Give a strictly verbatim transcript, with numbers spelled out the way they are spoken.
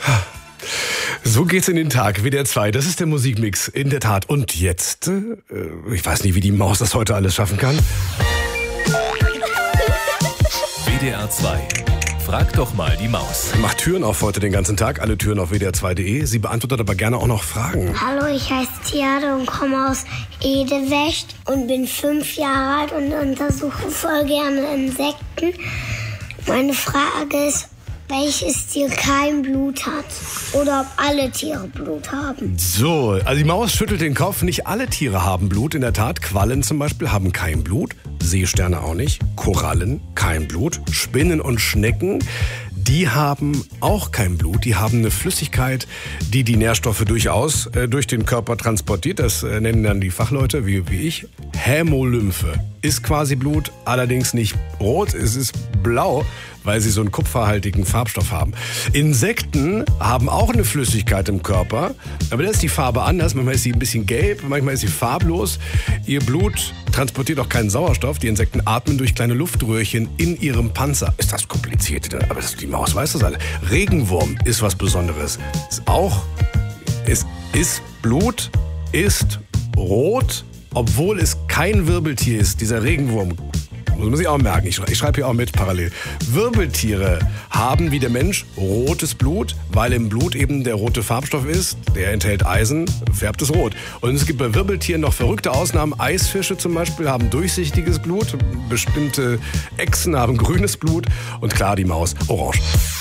So geht's in den Tag, W D R zwei. Das ist der Musikmix, in der Tat. Und jetzt, äh, ich weiß nicht, wie die Maus das heute alles schaffen kann. W D R zwei. Frag doch mal die Maus. Macht Türen auf heute den ganzen Tag, alle Türen auf W D R zwei punkt de. Sie beantwortet aber gerne auch noch Fragen. Hallo, ich heiße Tiade und komme aus Edewecht und bin fünf Jahre alt und untersuche voll gerne Insekten. Meine Frage ist, welches Tier kein Blut hat oder ob alle Tiere Blut haben. So, also die Maus schüttelt den Kopf. Nicht alle Tiere haben Blut. In der Tat, Quallen zum Beispiel haben kein Blut. Seesterne auch nicht. Korallen, kein Blut. Spinnen und Schnecken, die haben auch kein Blut. Die haben eine Flüssigkeit, die die Nährstoffe durchaus äh, durch den Körper transportiert. Das äh, nennen dann die Fachleute, wie, wie ich, Hämolymphe. Ist quasi Blut, allerdings nicht rot, es ist blau, weil sie so einen kupferhaltigen Farbstoff haben. Insekten haben auch eine Flüssigkeit im Körper, aber da ist die Farbe anders. Manchmal ist sie ein bisschen gelb, manchmal ist sie farblos. Ihr Blut transportiert auch keinen Sauerstoff. Die Insekten atmen durch kleine Luftröhrchen in ihrem Panzer. Ist das kompliziert? Aber das, die Maus weiß das alle. Regenwurm ist was Besonderes. Ist auch, ist, ist Blut, ist rot, obwohl es kein Wirbeltier ist. Dieser Regenwurm. Muss man sich auch merken. Ich, ich schreibe hier auch mit parallel. Wirbeltiere haben wie der Mensch rotes Blut, weil im Blut eben der rote Farbstoff ist. Der enthält Eisen, färbt es rot. Und es gibt bei Wirbeltieren noch verrückte Ausnahmen. Eisfische zum Beispiel haben durchsichtiges Blut. Bestimmte Echsen haben grünes Blut. Und klar, die Maus orange.